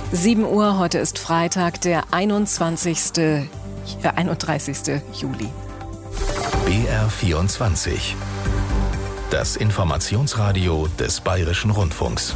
7 Uhr, heute ist Freitag, der 31. Juli. BR24. Das Informationsradio des Bayerischen Rundfunks.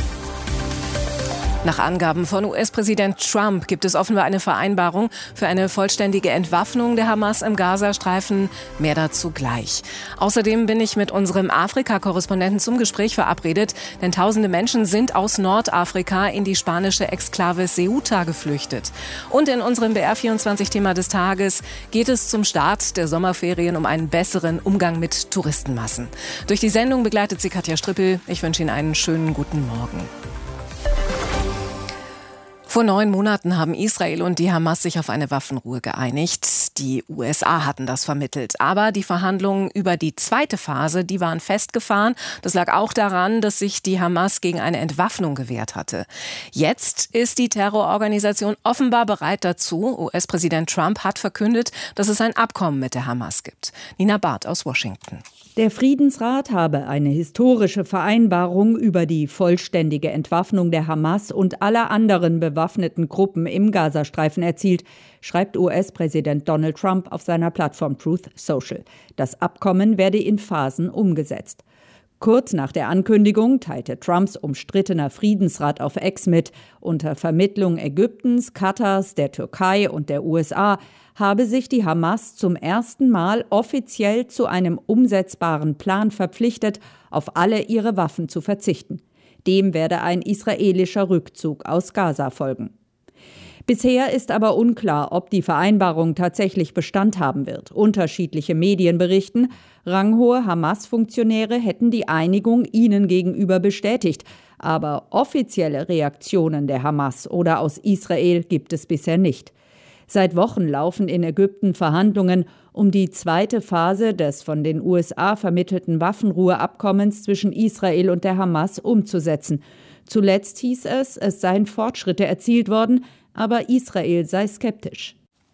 Nach Angaben von US-Präsident Trump gibt es offenbar eine Vereinbarung für eine vollständige Entwaffnung der Hamas im Gazastreifen. Mehr dazu gleich. Außerdem bin ich mit unserem Afrika-Korrespondenten zum Gespräch verabredet, denn tausende Menschen sind aus Nordafrika in die spanische Exklave Ceuta geflüchtet. Und in unserem BR24-Thema des Tages geht es zum Start der Sommerferien um einen besseren Umgang mit Touristenmassen. Durch die Sendung begleitet sie Katja Strippel. Ich wünsche Ihnen einen schönen guten Morgen. Vor 9 Monaten haben Israel und die Hamas sich auf eine Waffenruhe geeinigt. Die USA hatten das vermittelt. Aber die Verhandlungen über die zweite Phase, die waren festgefahren. Das lag auch daran, dass sich die Hamas gegen eine Entwaffnung gewehrt hatte. Jetzt ist die Terrororganisation offenbar bereit dazu. US-Präsident Trump hat verkündet, dass es ein Abkommen mit der Hamas gibt. Nina Barth aus Washington. Der Friedensrat habe eine historische Vereinbarung über die vollständige Entwaffnung der Hamas und aller anderen bewaffneten Gruppen im Gazastreifen erzielt, schreibt US-Präsident Donald Trump auf seiner Plattform Truth Social. Das Abkommen werde in Phasen umgesetzt. Kurz nach der Ankündigung teilte Trumps umstrittener Friedensrat auf X mit, unter Vermittlung Ägyptens, Katars, der Türkei und der USA habe sich die Hamas zum ersten Mal offiziell zu einem umsetzbaren Plan verpflichtet, auf alle ihre Waffen zu verzichten. Dem werde ein israelischer Rückzug aus Gaza folgen. Bisher ist aber unklar, ob die Vereinbarung tatsächlich Bestand haben wird. Unterschiedliche Medien berichten, ranghohe Hamas-Funktionäre hätten die Einigung ihnen gegenüber bestätigt. Aber offizielle Reaktionen der Hamas oder aus Israel gibt es bisher nicht. Seit Wochen laufen in Ägypten Verhandlungen, um die zweite Phase des von den USA vermittelten Waffenruheabkommens zwischen Israel und der Hamas umzusetzen. Zuletzt hieß es seien Fortschritte erzielt worden, aber Israel sei skeptisch.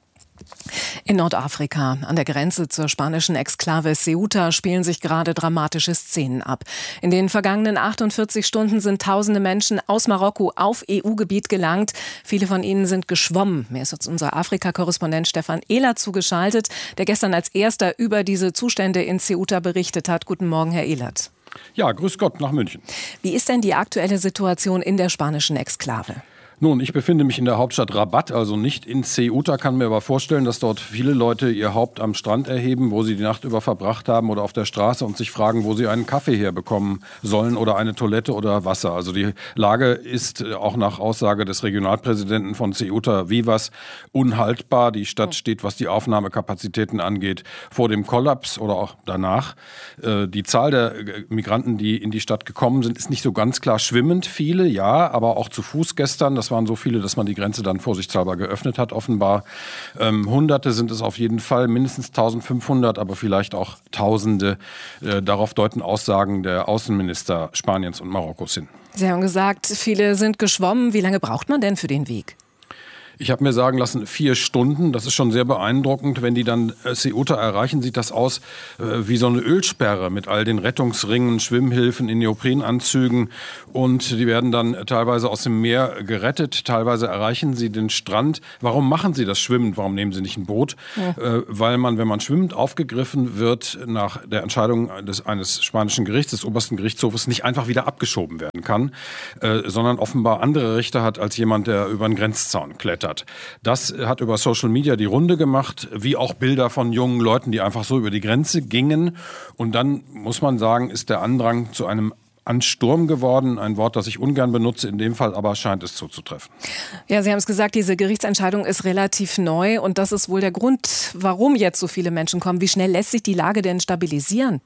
In Nordafrika, an der Grenze zur spanischen Exklave Ceuta, spielen sich gerade dramatische Szenen ab. In den vergangenen 48 Stunden sind tausende Menschen aus Marokko auf EU-Gebiet gelangt. Viele von ihnen sind geschwommen. Mir ist jetzt unser Afrika-Korrespondent Stefan Ehlert zugeschaltet, der gestern als erster über diese Zustände in Ceuta berichtet hat. Guten Morgen, Herr Ehlert. Ja, grüß Gott nach München. Wie ist denn die aktuelle Situation in der spanischen Exklave? Nun, ich befinde mich in der Hauptstadt Rabat, also nicht in Ceuta, kann mir aber vorstellen, dass dort viele Leute ihr Haupt am Strand erheben, wo sie die Nacht über verbracht haben oder auf der Straße und sich fragen, wo sie einen Kaffee herbekommen sollen oder eine Toilette oder Wasser. Also die Lage ist auch nach Aussage des Regionalpräsidenten von Ceuta Vivas unhaltbar. Die Stadt steht, was die Aufnahmekapazitäten angeht, vor dem Kollaps oder auch danach. Die Zahl der Migranten, die in die Stadt gekommen sind, ist nicht so ganz klar schwimmend. Viele, ja, aber auch zu Fuß gestern. Das waren so viele, dass man die Grenze dann vorsichtshalber geöffnet hat, offenbar. Hunderte sind es auf jeden Fall, mindestens 1500, aber vielleicht auch Tausende. Darauf deuten Aussagen der Außenminister Spaniens und Marokkos hin. Sie haben gesagt, viele sind geschwommen. Wie lange braucht man denn für den Weg? Ich habe mir sagen lassen, 4 Stunden, das ist schon sehr beeindruckend. Wenn die dann Ceuta erreichen, sieht das aus wie so eine Ölsperre mit all den Rettungsringen, Schwimmhilfen in Neoprenanzügen. Und die werden dann teilweise aus dem Meer gerettet, teilweise erreichen sie den Strand. Warum machen sie das schwimmend? Warum nehmen sie nicht ein Boot? Ja. Weil man, wenn man schwimmend aufgegriffen wird, nach der Entscheidung eines spanischen Gerichts, des obersten Gerichtshofes, nicht einfach wieder abgeschoben werden kann, sondern offenbar andere Rechte hat als jemand, der über einen Grenzzaun klettert. Das hat über Social Media die Runde gemacht, wie auch Bilder von jungen Leuten, die einfach so über die Grenze gingen. Und dann, muss man sagen, ist der Andrang zu einem Ansturm geworden. Ein Wort, das ich ungern benutze, in dem Fall aber scheint es zuzutreffen. Ja, Sie haben es gesagt, diese Gerichtsentscheidung ist relativ neu und das ist wohl der Grund, warum jetzt so viele Menschen kommen. Wie schnell lässt sich die Lage denn stabilisieren?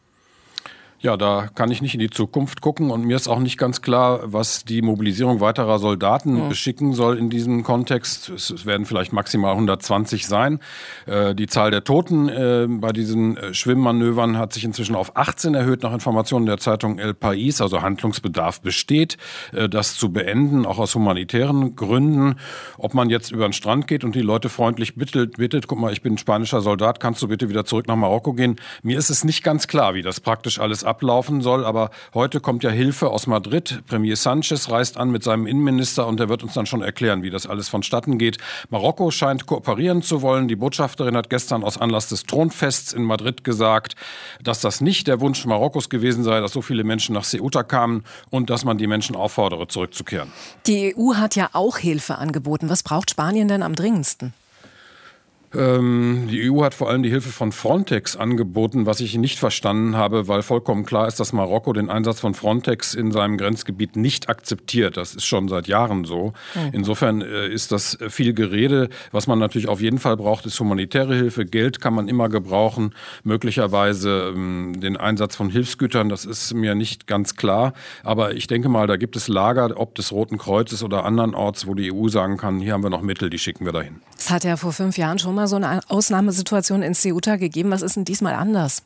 Ja, da kann ich nicht in die Zukunft gucken und mir ist auch nicht ganz klar, was die Mobilisierung weiterer Soldaten beschicken soll in diesem Kontext. Es werden vielleicht maximal 120 sein. Die Zahl der Toten bei diesen Schwimmmanövern hat sich inzwischen auf 18 erhöht, nach Informationen der Zeitung El País. Also Handlungsbedarf besteht, das zu beenden, auch aus humanitären Gründen. Ob man jetzt über den Strand geht und die Leute freundlich bittet, guck mal, ich bin ein spanischer Soldat, kannst du bitte wieder zurück nach Marokko gehen? Mir ist es nicht ganz klar, wie das praktisch alles ablaufen soll. Aber heute kommt ja Hilfe aus Madrid. Premier Sánchez reist an mit seinem Innenminister und der wird uns dann schon erklären, wie das alles vonstatten geht. Marokko scheint kooperieren zu wollen. Die Botschafterin hat gestern aus Anlass des Thronfests in Madrid gesagt, dass das nicht der Wunsch Marokkos gewesen sei, dass so viele Menschen nach Ceuta kamen und dass man die Menschen auffordere, zurückzukehren. Die EU hat ja auch Hilfe angeboten. Was braucht Spanien denn am dringendsten? Die EU hat vor allem die Hilfe von Frontex angeboten, was ich nicht verstanden habe, weil vollkommen klar ist, dass Marokko den Einsatz von Frontex in seinem Grenzgebiet nicht akzeptiert. Das ist schon seit Jahren so. Insofern ist das viel Gerede. Was man natürlich auf jeden Fall braucht, ist humanitäre Hilfe. Geld kann man immer gebrauchen. Möglicherweise den Einsatz von Hilfsgütern, das ist mir nicht ganz klar. Aber ich denke mal, da gibt es Lager, ob des Roten Kreuzes oder andernorts, wo die EU sagen kann, hier haben wir noch Mittel, die schicken wir dahin. Es hat ja vor 5 Jahren schon mal so eine Ausnahmesituation in Ceuta gegeben. Was ist denn diesmal anders?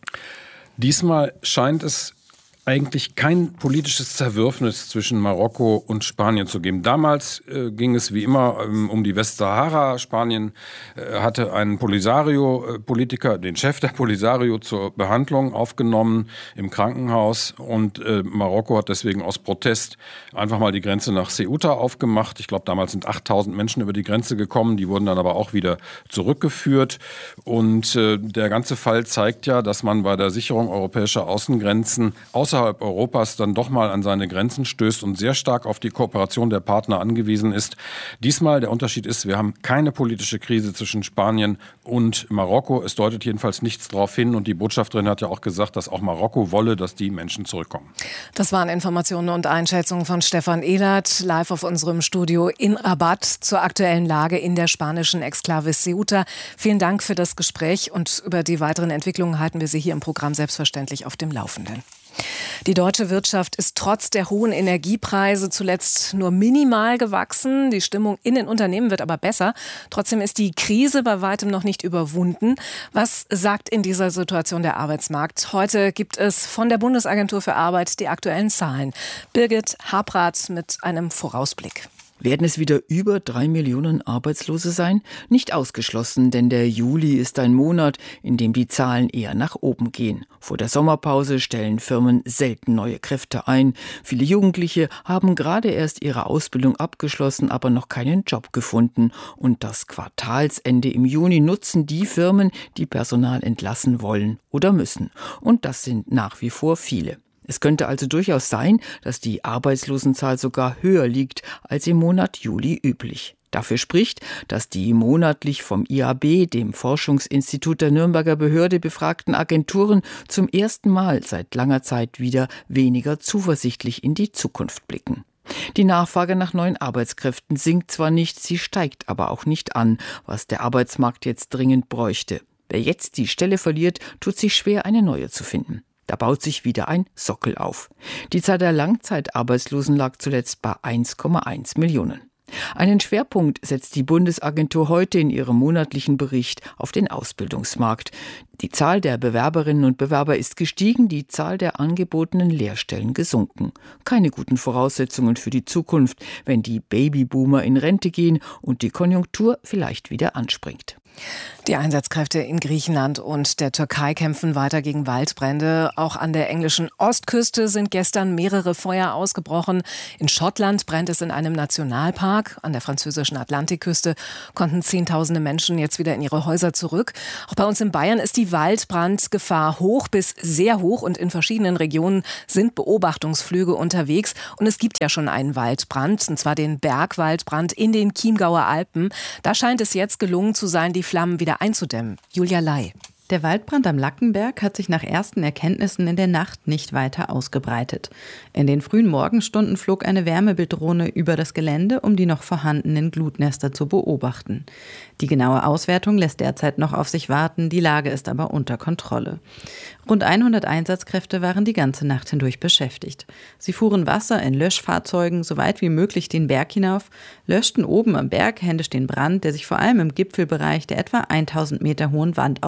Diesmal scheint es eigentlich kein politisches Zerwürfnis zwischen Marokko und Spanien zu geben. Damals ging es wie immer um die Westsahara. Spanien hatte einen Polisario-Politiker, den Chef der Polisario, zur Behandlung aufgenommen im Krankenhaus. Und Marokko hat deswegen aus Protest einfach mal die Grenze nach Ceuta aufgemacht. Ich glaube, damals sind 8.000 Menschen über die Grenze gekommen. Die wurden dann aber auch wieder zurückgeführt. Und der ganze Fall zeigt ja, dass man bei der Sicherung europäischer Außengrenzen außerhalb Europas dann doch mal an seine Grenzen stößt und sehr stark auf die Kooperation der Partner angewiesen ist. Diesmal der Unterschied ist, wir haben keine politische Krise zwischen Spanien und Marokko. Es deutet jedenfalls nichts darauf hin und die Botschafterin hat ja auch gesagt, dass auch Marokko wolle, dass die Menschen zurückkommen. Das waren Informationen und Einschätzungen von Stefan Ehlert, live auf unserem Studio in Rabat zur aktuellen Lage in der spanischen Exklave Ceuta. Vielen Dank für das Gespräch und über die weiteren Entwicklungen halten wir Sie hier im Programm selbstverständlich auf dem Laufenden. Die deutsche Wirtschaft ist trotz der hohen Energiepreise zuletzt nur minimal gewachsen. Die Stimmung in den Unternehmen wird aber besser. Trotzdem ist die Krise bei weitem noch nicht überwunden. Was sagt in dieser Situation der Arbeitsmarkt? Heute gibt es von der Bundesagentur für Arbeit die aktuellen Zahlen. Birgit Habrath mit einem Vorausblick. Werden es wieder über 3 Millionen Arbeitslose sein? Nicht ausgeschlossen, denn der Juli ist ein Monat, in dem die Zahlen eher nach oben gehen. Vor der Sommerpause stellen Firmen selten neue Kräfte ein. Viele Jugendliche haben gerade erst ihre Ausbildung abgeschlossen, aber noch keinen Job gefunden. Und das Quartalsende im Juni nutzen die Firmen, die Personal entlassen wollen oder müssen. Und das sind nach wie vor viele. Es könnte also durchaus sein, dass die Arbeitslosenzahl sogar höher liegt als im Monat Juli üblich. Dafür spricht, dass die monatlich vom IAB, dem Forschungsinstitut der Nürnberger Behörde, befragten Agenturen zum ersten Mal seit langer Zeit wieder weniger zuversichtlich in die Zukunft blicken. Die Nachfrage nach neuen Arbeitskräften sinkt zwar nicht, sie steigt aber auch nicht an, was der Arbeitsmarkt jetzt dringend bräuchte. Wer jetzt die Stelle verliert, tut sich schwer, eine neue zu finden. Da baut sich wieder ein Sockel auf. Die Zahl der Langzeitarbeitslosen lag zuletzt bei 1,1 Millionen. Einen Schwerpunkt setzt die Bundesagentur heute in ihrem monatlichen Bericht auf den Ausbildungsmarkt. Die Zahl der Bewerberinnen und Bewerber ist gestiegen, die Zahl der angebotenen Lehrstellen gesunken. Keine guten Voraussetzungen für die Zukunft, wenn die Babyboomer in Rente gehen und die Konjunktur vielleicht wieder anspringt. Die Einsatzkräfte in Griechenland und der Türkei kämpfen weiter gegen Waldbrände. Auch an der englischen Ostküste sind gestern mehrere Feuer ausgebrochen. In Schottland brennt es in einem Nationalpark. An der französischen Atlantikküste konnten Zehntausende Menschen jetzt wieder in ihre Häuser zurück. Auch bei uns in Bayern ist die Waldbrandgefahr hoch bis sehr hoch und in verschiedenen Regionen sind Beobachtungsflüge unterwegs. Und es gibt ja schon einen Waldbrand, und zwar den Bergwaldbrand in den Chiemgauer Alpen. Da scheint es jetzt gelungen zu sein, die Flammen wieder einzudämmen. Julia Ley. Der Waldbrand am Lackenberg hat sich nach ersten Erkenntnissen in der Nacht nicht weiter ausgebreitet. In den frühen Morgenstunden flog eine Wärmebilddrohne über das Gelände, um die noch vorhandenen Glutnester zu beobachten. Die genaue Auswertung lässt derzeit noch auf sich warten, die Lage ist aber unter Kontrolle. Rund 100 Einsatzkräfte waren die ganze Nacht hindurch beschäftigt. Sie fuhren Wasser in Löschfahrzeugen so weit wie möglich den Berg hinauf, löschten oben am Berg händisch den Brand, der sich vor allem im Gipfelbereich der etwa 1000 Meter hohen Wand ausbreitet.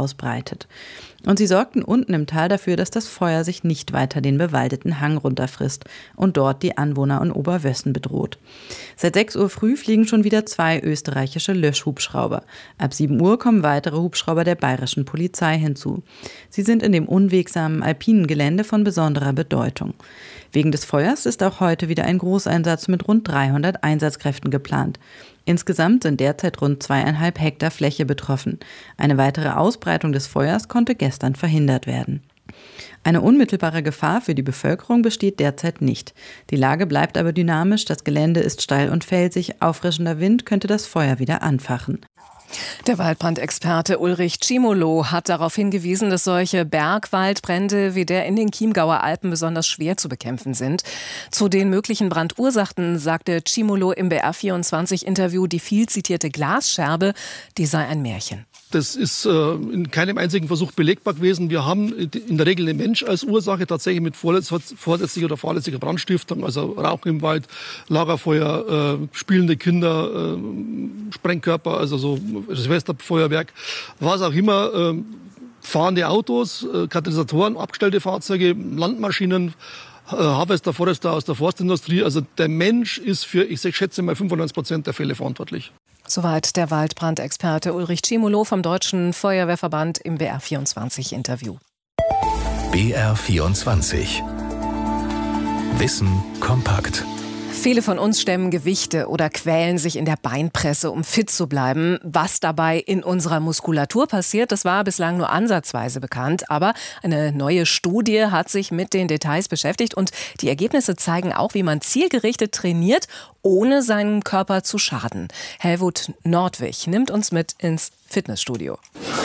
verbreitet. Und sie sorgten unten im Tal dafür, dass das Feuer sich nicht weiter den bewaldeten Hang runterfrisst und dort die Anwohner in Oberwössen bedroht. Seit 6 Uhr früh fliegen schon wieder 2 österreichische Löschhubschrauber. Ab 7 Uhr kommen weitere Hubschrauber der bayerischen Polizei hinzu. Sie sind in dem unwegsamen alpinen Gelände von besonderer Bedeutung. Wegen des Feuers ist auch heute wieder ein Großeinsatz mit rund 300 Einsatzkräften geplant. Insgesamt sind derzeit rund 2,5 Hektar Fläche betroffen. Eine weitere Ausbreitung des Feuers konnte gestern verhindert werden. Eine unmittelbare Gefahr für die Bevölkerung besteht derzeit nicht. Die Lage bleibt aber dynamisch, das Gelände ist steil und felsig, auffrischender Wind könnte das Feuer wieder anfachen. Der Waldbrandexperte Ulrich Cimolo hat darauf hingewiesen, dass solche Bergwaldbrände wie der in den Chiemgauer Alpen besonders schwer zu bekämpfen sind. Zu den möglichen Brandursachen sagte Cimolo im BR24-Interview, die viel zitierte Glasscherbe, die sei ein Märchen. Das ist in keinem einzigen Versuch belegbar gewesen. Wir haben in der Regel den Mensch als Ursache, tatsächlich mit vorsätzlicher oder fahrlässiger Brandstiftung, also Rauchen im Wald, Lagerfeuer, spielende Kinder, Sprengkörper, also so Silvesterfeuerwerk, was auch immer, fahrende Autos, Katalysatoren, abgestellte Fahrzeuge, Landmaschinen, Harvester, Forester aus der Forstindustrie. Also der Mensch ist für, ich schätze mal, 95% der Fälle verantwortlich. Soweit der Waldbrandexperte Ulrich Cimolo vom Deutschen Feuerwehrverband im BR24-Interview. BR24 Wissen kompakt. Viele von uns stemmen Gewichte oder quälen sich in der Beinpresse, um fit zu bleiben. Was dabei in unserer Muskulatur passiert, das war bislang nur ansatzweise bekannt. Aber eine neue Studie hat sich mit den Details beschäftigt und die Ergebnisse zeigen auch, wie man zielgerichtet trainiert, ohne seinem Körper zu schaden. Helmut Nordwig nimmt uns mit ins Fitnessstudio.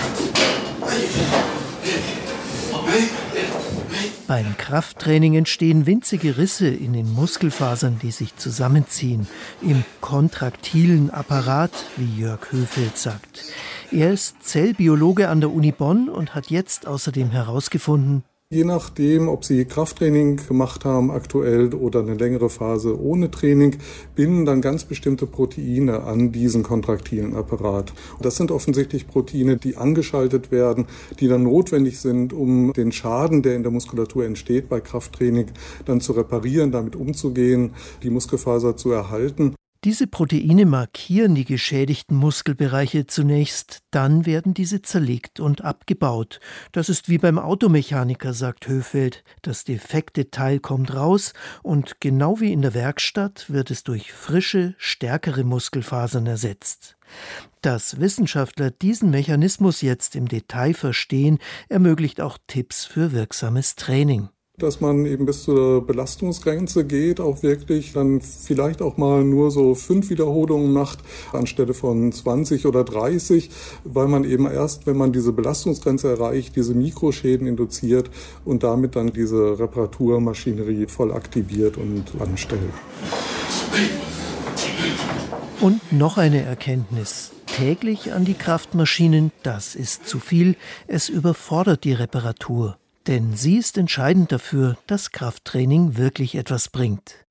Beim Krafttraining entstehen winzige Risse in den Muskelfasern, die sich zusammenziehen. Im kontraktilen Apparat, wie Jörg Höfeld sagt. Er ist Zellbiologe an der Uni Bonn und hat jetzt außerdem herausgefunden, je nachdem, ob Sie Krafttraining gemacht haben aktuell oder eine längere Phase ohne Training, binden dann ganz bestimmte Proteine an diesen kontraktilen Apparat. Das sind offensichtlich Proteine, die angeschaltet werden, die dann notwendig sind, um den Schaden, der in der Muskulatur entsteht bei Krafttraining, dann zu reparieren, damit umzugehen, die Muskelfaser zu erhalten. Diese Proteine markieren die geschädigten Muskelbereiche zunächst, dann werden diese zerlegt und abgebaut. Das ist wie beim Automechaniker, sagt Höfeld. Das defekte Teil kommt raus und genau wie in der Werkstatt wird es durch frische, stärkere Muskelfasern ersetzt. Dass Wissenschaftler diesen Mechanismus jetzt im Detail verstehen, ermöglicht auch Tipps für wirksames Training. Dass man eben bis zur Belastungsgrenze geht, auch wirklich dann vielleicht auch mal nur so 5 Wiederholungen macht, anstelle von 20 oder 30, weil man eben erst, wenn man diese Belastungsgrenze erreicht, diese Mikroschäden induziert und damit dann diese Reparaturmaschinerie voll aktiviert und anstellt. Und noch eine Erkenntnis. Täglich an die Kraftmaschinen, das ist zu viel, es überfordert die Reparatur. Denn sie ist entscheidend dafür, dass Krafttraining wirklich etwas bringt.